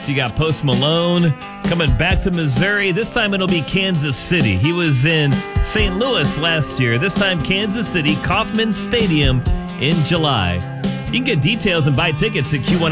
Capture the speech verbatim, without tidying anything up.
Vegas. You got Post Malone coming back to Missouri. This time it'll be Kansas City. He was in Saint Louis last year. This time Kansas City, Kauffman Stadium in July. You can get details and buy tickets at Q one